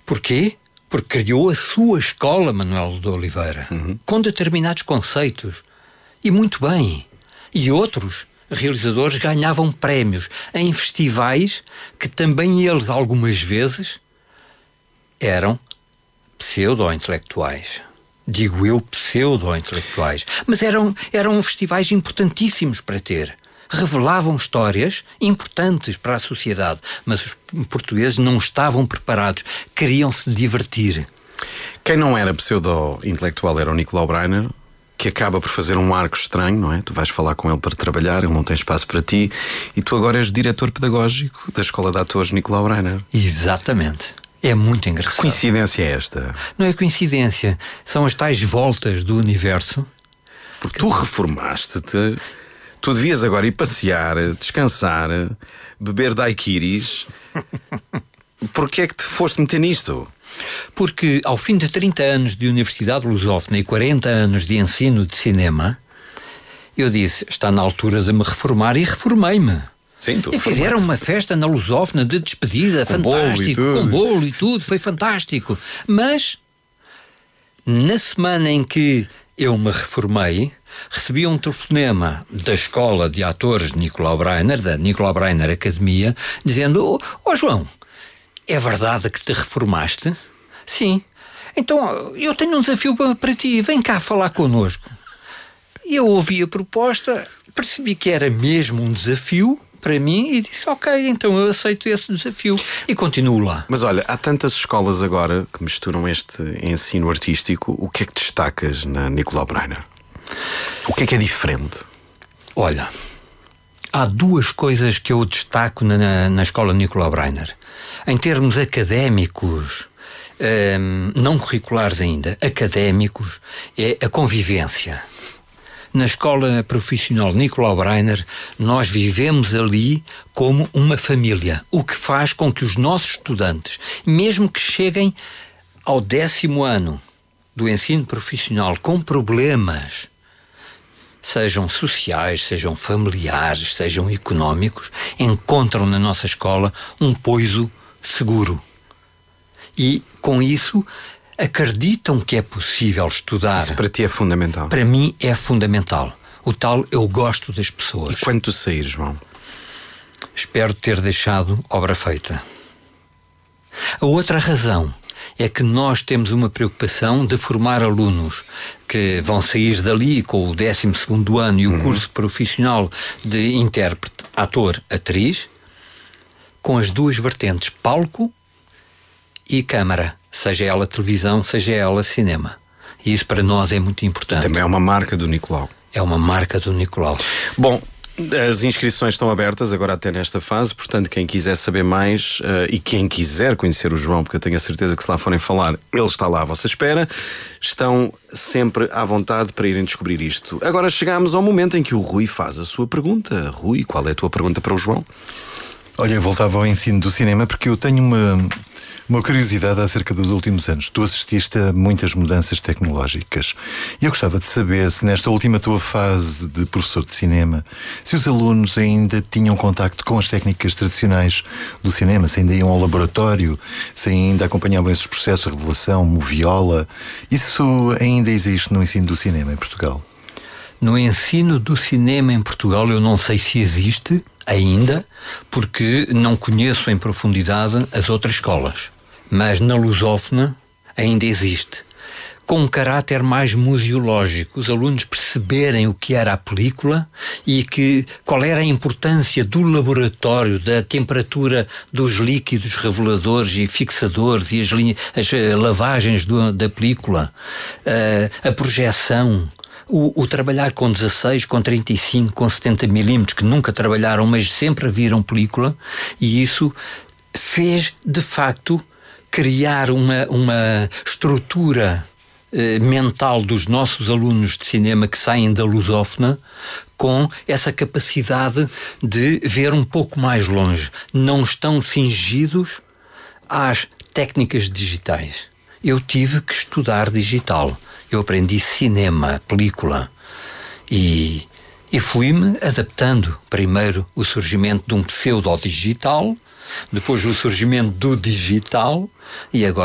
Porquê? Porque criou a sua escola, Manuel de Oliveira, com determinados conceitos. E muito bem. E outros realizadores ganhavam prémios em festivais que também eles, algumas vezes, eram pseudo-intelectuais. Digo eu, pseudo-intelectuais. Mas eram festivais importantíssimos para ter. Revelavam histórias importantes para a sociedade, mas os portugueses não estavam preparados, queriam se divertir. Quem não era pseudo-intelectual era o Nicolau Breiner, que acaba por fazer um arco estranho, não é? Tu vais falar com ele para trabalhar, ele não tem espaço para ti, e tu agora és diretor pedagógico da Escola de Atores Nicolau Breiner. Exatamente. É muito engraçado. Que coincidência é esta? Não é coincidência, são as tais voltas do universo. Porque tu reformaste-te, tu devias agora ir passear, descansar, beber daiquiris. Porquê é que te foste meter nisto? Porque ao fim de 30 anos de Universidade Lusófona e 40 anos de ensino de cinema, eu disse, está na altura de me reformar, e reformei-me. Sim, tu e fizeram uma festa na Lusófona de despedida, com fantástico, com bolo e tudo, foi fantástico. Mas, na semana em que eu me reformei, recebi um telefonema da Escola de Atores Nicolau Breiner, da Nicolau Breiner Academia, dizendo, João, é verdade que te reformaste? Sim. Então, eu tenho um desafio para ti, vem cá falar connosco. Eu ouvi a proposta, percebi que era mesmo um desafio para mim e disse, ok, então eu aceito esse desafio e continuo lá. Mas olha, há tantas escolas agora que misturam este ensino artístico. O que é que destacas na Nicolau Breiner? O que é diferente? Olha, há duas coisas que eu destaco na Escola Nicolau Breiner. Em termos académicos, não curriculares ainda, académicos, é a convivência. Na Escola Profissional Nicolau Breiner, nós vivemos ali como uma família, o que faz com que os nossos estudantes, mesmo que cheguem ao 10º ano do ensino profissional com problemas, sejam sociais, sejam familiares, sejam económicos, encontram na nossa escola um poiso seguro. E, com isso, acreditam que é possível estudar. Isso para ti é fundamental? Para mim é fundamental. O tal, eu gosto das pessoas. E quando tu saíres, João? Espero ter deixado obra feita. A outra razão é que nós temos uma preocupação de formar alunos que vão sair dali com o 12º ano e o curso profissional de intérprete, ator, atriz, com as duas vertentes, palco e câmara, seja ela televisão, seja ela cinema. E isso para nós é muito importante. Também é uma marca do Nicolau. É uma marca do Nicolau. Bom, as inscrições estão abertas agora até nesta fase, portanto quem quiser saber mais e quem quiser conhecer o João, porque eu tenho a certeza que se lá forem falar, ele está lá à vossa espera, estão sempre à vontade para irem descobrir isto. Agora chegamos ao momento em que o Rui faz a sua pergunta. Rui, qual é a tua pergunta para o João? Olha, eu voltava ao ensino do cinema porque eu tenho uma curiosidade acerca dos últimos anos. Tu assististe a muitas mudanças tecnológicas e eu gostava de saber se nesta última tua fase de professor de cinema, se os alunos ainda tinham contacto com as técnicas tradicionais do cinema, se ainda iam ao laboratório, se ainda acompanhavam esses processos de revelação, moviola. Isso ainda existe no ensino do cinema em Portugal? No ensino do cinema em Portugal eu não sei se existe ainda, porque não conheço em profundidade as outras escolas. Mas na Lusófona ainda existe, com um caráter mais museológico, os alunos perceberem o que era a película e qual era a importância do laboratório, da temperatura dos líquidos reveladores e fixadores e as lavagens da película, a projeção, o trabalhar com 16, com 35, com 70 milímetros, que nunca trabalharam, mas sempre viram película, e isso fez, de facto, criar uma estrutura mental dos nossos alunos de cinema que saem da Lusófona com essa capacidade de ver um pouco mais longe. Não estão cingidos às técnicas digitais. Eu tive que estudar digital. Eu aprendi cinema, película, e fui-me adaptando. Primeiro o surgimento de um pseudo-digital, depois o surgimento do digital e agora